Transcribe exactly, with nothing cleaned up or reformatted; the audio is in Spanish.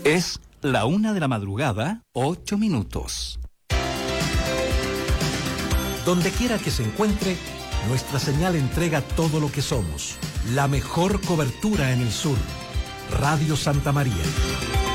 Es la una de la madrugada, ocho minutos. Donde quiera que se encuentre, nuestra señal entrega todo lo que somos. La mejor cobertura en el sur. Radio Santa María.